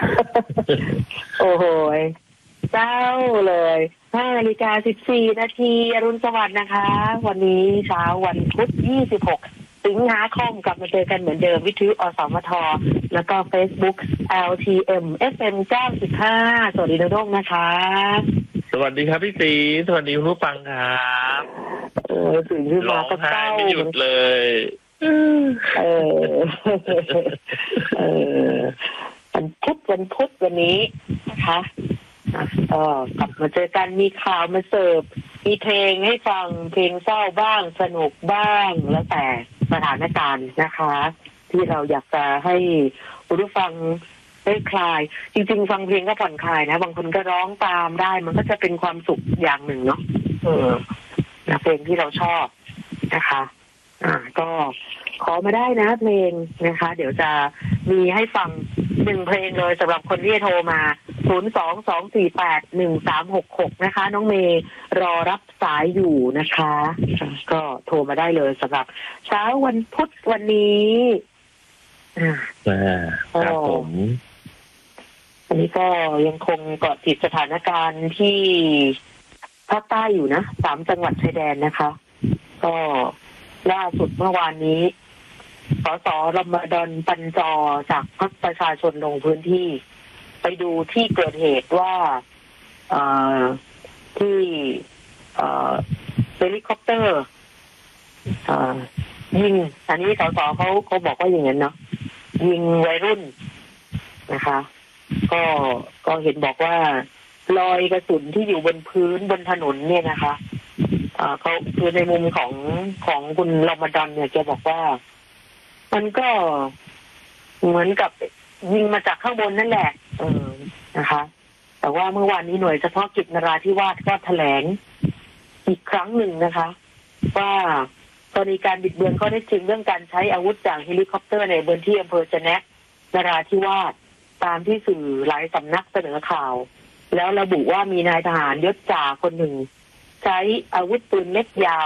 โอ้โหเจ้าเลย5:14 นาทีอรุณสวัสดิ์นะคะวันนี้เช้าวันพุธ26 สิงหาคมกลับมาเจอกันเหมือนเดิมวิทยุอสมทแล้วก็ Facebook LTM FM 95สวัสดีน้องนะคะสวัสดีครับพี่ตีสวัสดีคุณผู้ฟังครับตื่นขึ้นมาก็เศร้าไม่หยุดเลยวันพุธวันนี้นะคะกลับมาเจอกันมีข่าวมาเสิร์ฟมีเพลงให้ฟังเพลงเศร้าบ้างสนุกบ้างแล้วแต่สถานการณ์นะคะที่เราอยากจะให้ผู้ฟังได้คลายจริงๆฟังเพลงก็ผ่อนคลายนะบางคนก็ร้องตามได้มันก็จะเป็นความสุขอย่างหนึ่งเนาะเพลงที่เราชอบนะคะก็ขอมาได้นะเพลงนะคะเดี๋ยวจะมีให้ฟัง1เพลงเลยสำหรับคนที่โทรมา022481366นะคะน้องเมย์รอรับสายอยู่นะคะก็โทรมาได้เลยสำหรับเช้าวันพุธวันนี้ครับผมอันนี้ก็ยังคงเกาะติดสถานการณ์ที่ภาคใต้อยู่นะ3จังหวัดชายแดนนะคะก็ล่าสุดเมื่อวานนี้สส.รมฎอนปัญจอจากพรรคประชาชนลงพื้นที่ไปดูที่เกิดเหตุว่าที่เฮลิคอปเตอร์ยิงอันนี้สส.เขาบอกว่าอย่างนั้นเนาะยิงวัยรุ่นนะคะก็เห็นบอกว่ารอยกระสุนที่อยู่บนพื้นบนถนนเนี่ยนะคะเขาคือในมุมของคุณรมฎอนเนี่ยแกบอกว่ามันก็เหมือนกับยิงมาจากข้างบนนั่นแหละนะคะแต่ว่าเมื่อวานนี้หน่วยเฉพาะกิจนราธิวาสก็แถลงอีกครั้งหนึ่งนะคะว่ากรณีการบิดเบือนข้อเท็จจริงเรื่องการใช้อาวุธจากเฮลิคอปเตอร์ในพื้นที่อำเภอจะแนะนราธิวาสตามที่สื่อหลายสำนักเสนอข่าวแล้วระบุว่ามีนายทหารยศจ่าคนหนึ่งใช้อาวุธปืนเม็ดยาว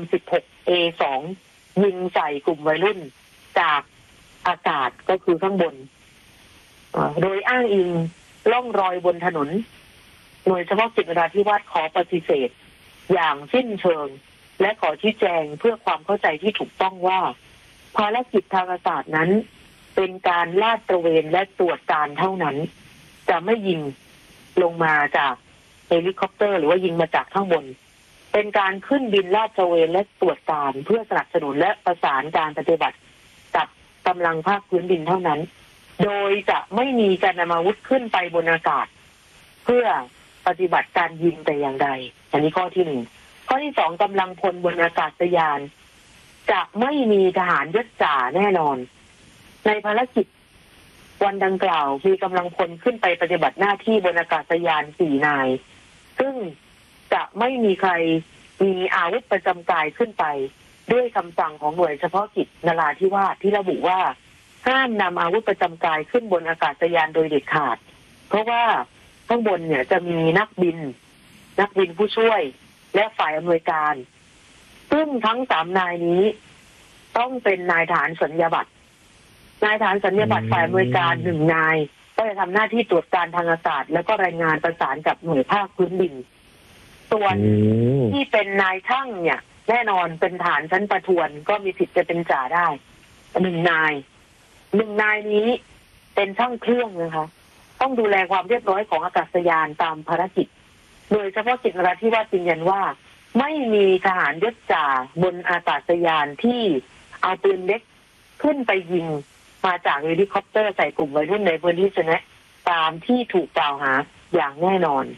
M16A2 ยิงใส่กลุ่มวัยรุ่นจากอากาศก็คือข้างบนโดยอ้างอิงล่องรอยบนถนนหน่วยเฉพาะกิจนราธิวาสขอปฏิเสธอย่างสิ้นเชิงและขอชี้แจงเพื่อความเข้าใจที่ถูกต้องว่าภารกิจทางอากาศนั้นเป็นการลาดตระเวนและตรวจการเท่านั้นจะไม่ยิงลงมาจากเฮลิคอปเตอร์หรือว่ายิงมาจากข้างบนเป็นการขึ้นบินลาดตระเวนและตรวจการเพื่อสนับสนุนและประสานการปฏิบัติกับกำลังภาคพื้นดินเท่านั้นโดยจะไม่มีการนำอาวุธขึ้นไปบนอากาศเพื่อปฏิบัติการยิงแต่อย่างใดอันนี้ข้อที่1ข้อที่2กำลังพลบนอากาศยานจะไม่มีทหารยศจ่าแน่นอนในภารกิจวันดังกล่าวมีกำลังพลขึ้นไปปฏิบัติหน้าที่บนอากาศยาน4นายซึ่งจะไม่มีใครมีอาวุธประจำกายขึ้นไปด้วยคำสั่งของหน่วยเฉพาะกิจนราธิวาสที่ระบุว่าห้ามนำอาวุธประจำกายขึ้นบนอากาศยานโดยเด็ดขาดเพราะว่าข้างบนเนี่ยจะมีนักบินผู้ช่วยและฝ่ายอำนวยการซึ่งทั้ง3นายนี้ต้องเป็นนายทหารสัญญาบัตรนายทหารสัญญาบัตรฝ่ายอำนวยการ1นายก็จะทำหน้าที่ตรวจการทางอากาศแล้วก็รายงานประสานกับหน่วยภาคพื้นดินส่วนที่เป็นนายช่างเนี่ยแน่นอนเป็นฐานชั้นประทวนก็มีสิทธิ์จะเป็นจ่าได้1นายนี้เป็นช่างเครื่องนะคะต้องดูแลความเรียบร้อยของอากาศยานตามภารกิจโดยเฉพาะกิจนราธิวาสยืนยันว่าไม่มีทหารยศจ่าบนอากาศยานที่เอาปืนเล็กขึ้นไปยิงมาจากเฮลิคอปเตอร์ใส่กลุ่มวัยรุ่นในพื้นที่ชนะตามที่ถูกกล่าวหาอย่างแน่นอน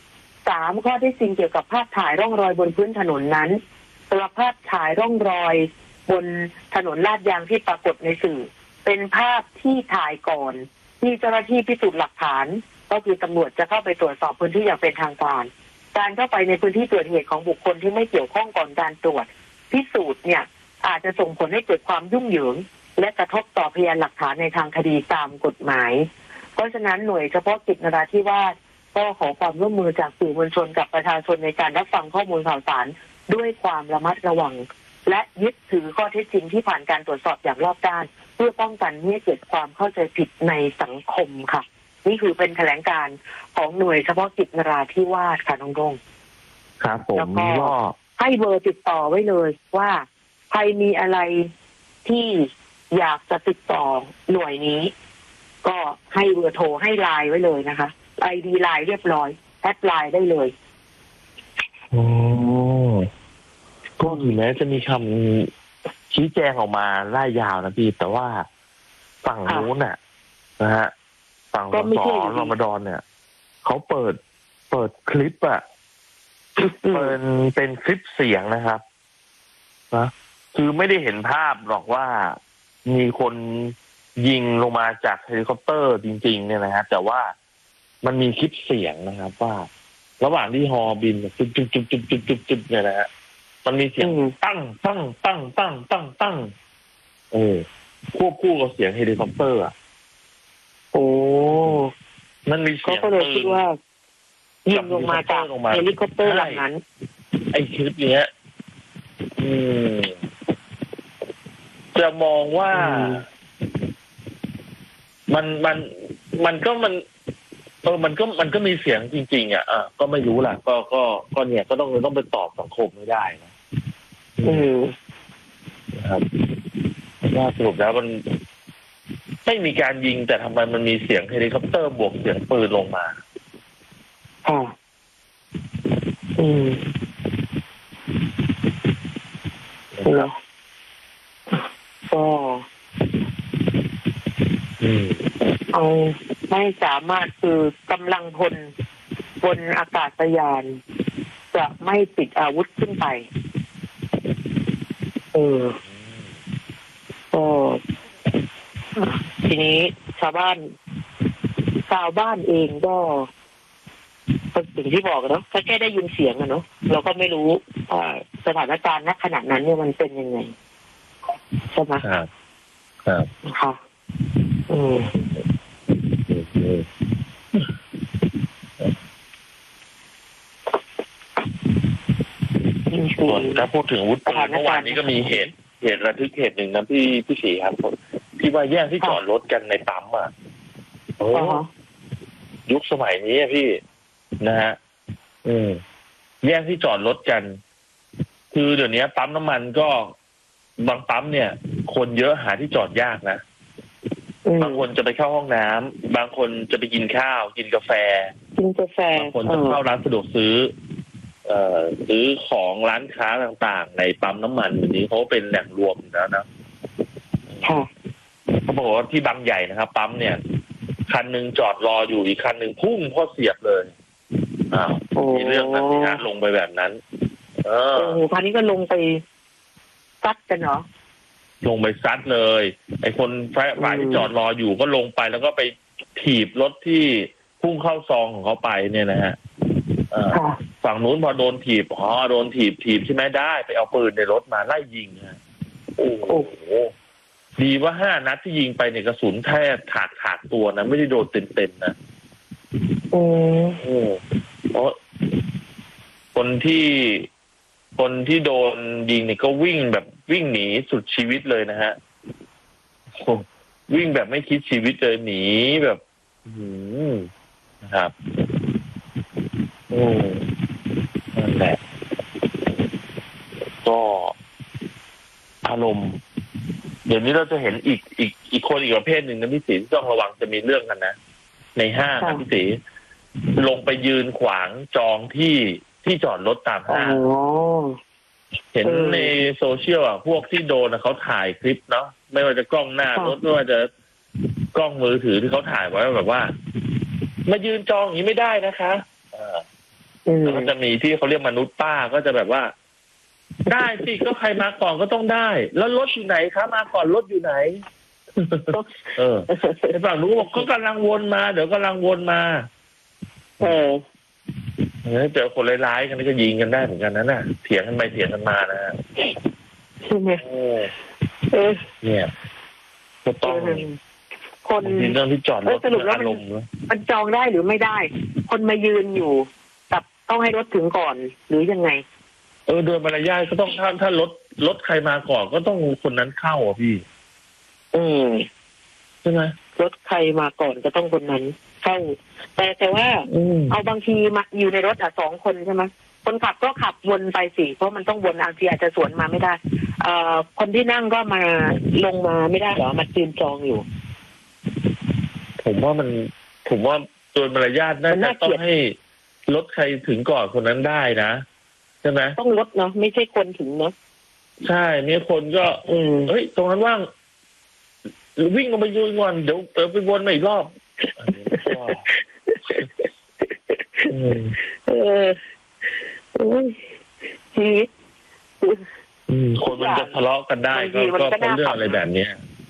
3ข้อเท็จจริงเกี่ยวกับภาพถ่ายร่องรอยบนพื้นถนนนั้นตัวภาพถ่ายร่องรอยบนถนนลาดยางที่ปรากฏในสื่อเป็นภาพที่ถ่ายก่อนที่เจ้าหน้าที่พิสูจน์หลักฐานก็คือตำรวจจะเข้าไปตรวจสอบพื้นที่อย่างเป็นทางการเข้าไปในพื้นที่เกิดเหตุของบุคคลที่ไม่เกี่ยวข้องก่อนการตรวจพิสูจน์เนี่ยอาจจะส่งผลให้เกิดความยุ่งเหยิงและกระทบต่อพยานหลักฐานในทางคดีตามกฎหมายเพราะฉะนั้นหน่วยเฉพาะกิจนราธิวาสก็ขอความร่วมมือจากสื่อมวลชนกับประชาชนในการรับฟังข้อมูลข่าวสารด้วยความระมัดระวังและยึดถือข้อเท็จจริงที่ผ่านการตรวจสอบอย่างรอบด้านเพื่อป้องกันไม่ให้เกิดความเข้าใจผิดในสังคมค่ะนี่คือเป็นแถลงการณ์ของหน่วยเฉพาะกิจนราธิวาสค่ะน้องดงครับผมแล้วก็ก็ให้เบอร์ติดต่อไว้เลยว่าใครมีอะไรที่อยากจะติดต่อหน่วยนี้ ก็ให้เบอร์โทรให้ไลน์ไว้เลยนะคะID ไลน์เรียบร้อยแอดไลน์ได้เลยโอ้ก็ถึงแม้จะมีคำชี้แจงออกมาไล่ยาวนะพี่ แต่ว่าฝั่งนู้นน่ะนะฮะฝั่งก็ไม่สใช่รมฎอนเนี่ยเขาเปิดคลิปอะเป็นคลิปเสียงนะครับนะคือไม่ได้เห็นภาพหรอกว่ามีคนยิงลงมาจากเฮลิคอปเตอร์จริงๆเนี่ยนะฮะแต่ว่ามันมีคลิปเสียงนะครับว่าระหว่างที่ฮอบินจุดจุดจุดจุดจุดจุดจุดเนี่ยนะฮะมันมีเสียงตั้งควบคู่กับเสียงเฮลิคอปเตอร์อ่ะโอ้มันมีเสียงก็เลยคิดว่ายิงลงมาจากเฮลิคอปเตอร์ลำนั้นไอ้คลิปเนี้ยจะมองว่ามันก็มีเสียงจริงๆอ่ะก็ไม่รู้ล่ะก็เนี่ยก็ต้องไปตอบสังคมไม่ได้นะนะครับว่าสรุปแล้วมันไม่มีการยิงแต่ทำไมมันมีเสียงเฮลิคอปเตอร์บวกเสียงปืนลงมาแล้วก็เอาไม่สามารถคือกำลังพลบนอากาศยานจะไม่ติดอาวุธขึ้นไปก็ทีนี้ชาวบ้านเองก็สิ่งที่บอกเนาะถ้าแค่ได้ยินเสียงอะเนาะเราก็ไม่รู้สถานการณ์ณขณะนั้นเนี่ยมันเป็นยังไงใช่ไหมครับค่ะส่วนถ้าพูดถึงอาวุธปืนเมื่อวานนี้ก็มีเหตุระทึกเหตุหนึ่งนะพี่ศรีครับที่ว่าแย่งที่จอดรถกันในปั๊มอ่ะยุคสมัยนี้พี่นะฮะแย่งที่จอดรถกันคือเดี๋ยวนี้ปั๊มน้ำมันก็บางปั๊มเนี่ยคนเยอะหาที่จอดยากนะบางคนจะไปเข้าห้องน้ำบางคนจะไปกินข้าวกินกาแฟบางคนจะเข้าร้านสะดวกซื้อของร้านค้าต่างๆในปั๊มน้ำมันวันนี้เขาเป็นแหล่งรวมแล้วนะเขาบอกว่าที่บางใหญ่นะครับปั๊มเนี่ยคันหนึ่งจอดรออยู่อีกคันหนึ่งพุ่งพ่อเสียบเลยมีเรื่องนั้นที่ฮะลงไปแบบนั้นคันนี้ก็ลงไปซัดกันเหรอลงไปซัดเลยไอ้คนฝ่ายที่จอดรออยู่ก็ลงไปแล้วก็ไปถีบรถที่พุ่งเข้าซองของเขาไปเนี่ยนะฮะฝั่งนู้นพอโดนถีบใช่ไหมได้ไปเอาปืนในรถมาไล่ยิงฮะโอ้โหดีว่า5 นัดที่ยิงไปเนี่ยกระสุนแค่ถากตัวนะไม่ได้โดนเต็มๆนะเพราะคนที่โดนยิงเนี่ยก็วิ่งหนีสุดชีวิตเลยนะฮะวิ่งแบบไม่คิดชีวิตเลยหนีแบบนะครับนั่นแหละก็อารมณ์เดี๋ยวนี้เราจะเห็นอีกคนอีกประเภทหนึ่งนะพี่ศรีที่ต้องระวังจะมีเรื่องกันนะในห้างนะพี่ศรีลงไปยืนขวางจองที่จอดรถตามห้างเห็นในโซเชียลพวกที่โดนเขาถ่ายคลิปเนาะไม่ว่าจะกล้องหน้ารถไม่ว่าจะกล้องมือถือที่เขาถ่ายไว้แบบว่ามายืนจองอย่างนี้ไม่ได้นะคะแล้วก็จะมีที่เขาเรียกมนุษย์ป้าก็จะแบบว่าได้สิก็ใครมาก่อนก็ต้องได้แล้วรถอยู่ไหนคะมาก่อนรถอยู่ไหนไอ้ฝั่งนู้นบอกก็กำลังวนมาเดี๋ยวกำลังวนมาเจอคนร้ายๆกันก็ยิงกันได้เหมือนกันนะน่ะเถียงกันไปเถียงกันมานะใช่ไหมเนี่ยก็ต้องคนมีเรื่องที่จอดรถสรุปแล้วมันจองได้หรือไม่ได้คนมายืนอยู่กับต้องให้รถถึงก่อนหรือยังไงโดยมารยาทก็ต้องถ้ารถใครมาก่อนก็ต้องคนนั้นเข้าพี่ใช่ไหมรถใครมาก่อนก็ต้องคนนั้นเข้าแต่ว่า เอาบางทีมาอยู่ในรถ2 คนใช่ไหมคนขับก็ขับวนไปสิเพราะมันต้องวนบางทีอาจจะสวนมาไม่ได้คนที่นั่งก็มาลงมาไม่ได้เหรอมายืนจองอยู่ผมว่าโดยมารยาทน่าจะต้องให้รถใครถึงก่อนคนนั้นได้นะใช่ไหมต้องรถเนาะไม่ใช่คนถึงเนาะใช่มีคนก็เฮ้ยตรงนั้นว่างวิ่งลงไปยืนก่อนเดี๋ยวไปวนมาอีกรอบชีวิตคนมันจะทะเลาะกันได้ก็เพราะเรื่องอะไรแบบนี้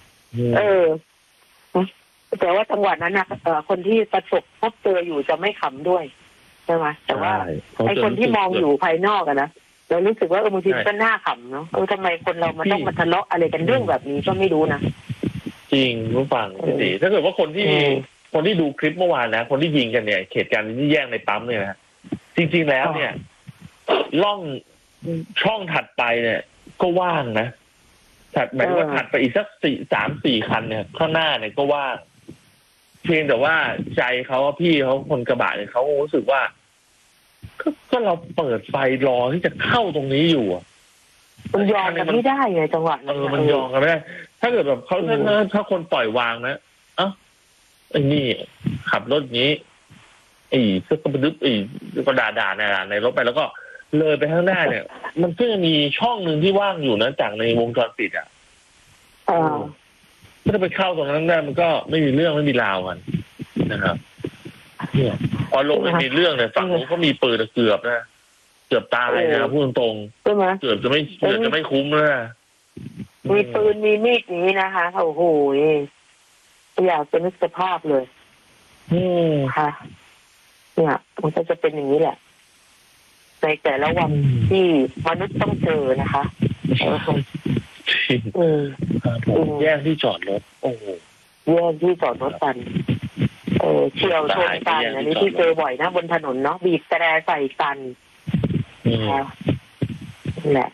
แต่ว่าจังหวะนั้นนะคนที่ประสบพบเจออยู่จะไม่ขำด้วยใช่ไหมแต่ว่าไอ้คนที่มองอยู่ภายนอกนะเรารู้สึกว่าบางทีก็น่าขำเนาะทำไมคนเรามันต้องมาทะเลาะอะไรกันเรื่องแบบนี้ก็ไม่รู้นะจริงผู้ฟังพี่ศรีถ้าเกิดว่าคนที่ดูคลิปเมื่อวานนะคนที่ยิงกันเนี่ยเหตุการณ์ที่แย่งในปั๊มเนี่ยนะจริงๆแล้วเนี่ยล่องช่องถัดไปเนี่ยก็ว่างนะหมายถึงว่าถัดไปอีกสัก3-4 คันเนี่ยข้างหน้าเนี่ยก็ว่างเพียงแต่ว่าใจเขาพี่เขาคนกระบะเนี่ยเขารู้สึกว่าก็เราเปิดไฟรอที่จะเข้าตรงนี้อยู่มันยอมกันไม่ได้ไงจังหวะมันยอมกันไม่ได้ถ้าเกิดแบบเขาถ้าคนปล่อยวางนะไอ้นี่ขับรถนี้ก็ไปดึ๊บก็ด่าในรถไปแล้วก็เลยไปข้างหน้าเนี่ยมันก็จะมีช่องหนึ่งที่ว่างอยู่นะจากในวงจรปิดถ้าไปเข้าตรงนั้นได้มันก็ไม่มีเรื่องไม่มีราวกันนะครับเนี่ยพอลงไปมีเรื่องเนี่ยฝั่งนู้นก็มีปืนเกือบนะเกือบตายนะพูดตรงๆเกือบจะไม่คุ้มเลยมีปืนมีมีดนี้นะคะโอ้โหอยากจะนึกสภาพเลยค่ะเนี่ยมันก็จะเป็นอย่างนี้แหละในแต่ละวันที่มนุษย์ต้องเจอนะคะแยกที่จอดรถโอ้โหแยกที่จอดรถกันเฉียวชนกันอันนี้ที่เจอบ่อยนะบนถนนเนาะบีบแตรใส่กันนี่แหละ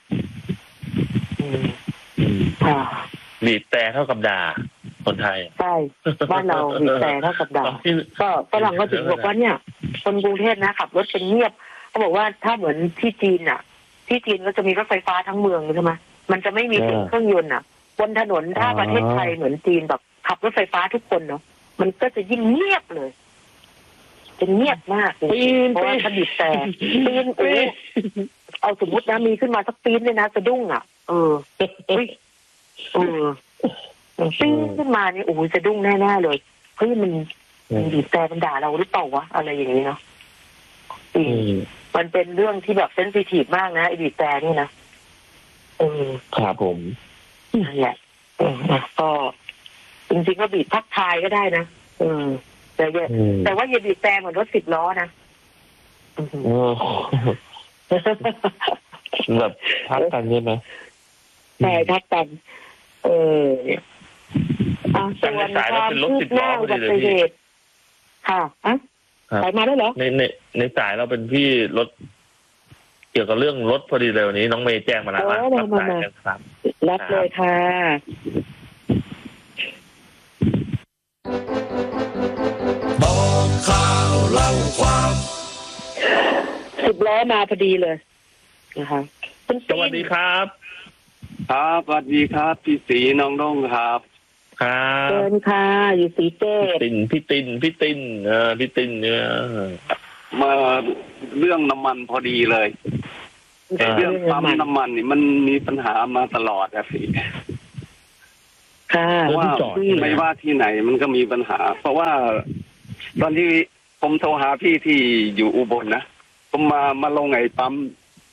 บีบแต่เท่ากับด่าคนไทยใช่บ้านเราบีบแต่เท่ากับด่าก็ฝรั่งก็ถึงบอกว่าเนี่ยคนกรุงเทพนะขับรถเป็นเงียบเขาบอกว่าถ้าเหมือนที่จีนที่จีนก็จะมีรถไฟฟ้าทั้งเมืองใช่ไหมมันจะไม่มีเสียงเครื่องยนต์บนถนนถ้าประเทศไทยเหมือนจีนแบบขับรถไฟฟ้าทุกคนเนาะมันก็จะยิ่งเงียบเลยจะเงียบมากเลยเพราะว่าถ้าบีบแต่ปีนเอาสมมตินะมีขึ้นมาสักปีนเลยนะสะดุ้งปีนขึ้นมานี่โอ้โหสะดุ้งแน่ๆเลยเฮ้ยมันบีบแต่มันด่าเราหรือเปล่าวะอะไรอย่างนี้เนาะมันเป็นเรื่องที่แบบเซนซิทีฟมากนะไอ้บีบแต่นี่นะครับผมนั่นแหละก็จริงๆก็บีบทักทายก็ได้นะแต่ว่าอย่าบีบแต่เหมือนรถ10 ล้อนะแบบทักกันใช่ไหมใช่ทักกันส่วนความคืบหน้าอุบัติเหตุค่ะสายมาได้เหรอในสายเราเป็นพี่รถเกี่ยวกับเรื่องรถพอดีเลยวันนี้น้องเมย์แจ้งมาแล้วครับรับเลยค่ะบอกข่าวเล่าความ 10 ล้อมาพอดีเลยนะคะสวัสดีครับครับสวัสดีครับพี่ศรีน้องน้องครับครับเชิญค่ะอยู่สีเจ้พี่ตินเนี่ยมาเรื่องน้ำมันพอดีเลยเรื่องปั๊มน้ำมันนี่มันมีปัญหามาตลอดครับพี่ค่ะว่าไม่ว่าที่ไหนมันก็มีปัญหาเพราะว่าตอนที่ผมโทรหาพี่ที่อยู่อุบลนะผมมาลงไอ้ปั๊ม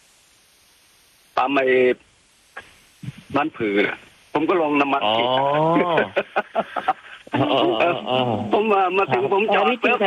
ไอ้บ้านผือนะผมก็ลงน้ำมันอ๋อผมมาถึงผมจอด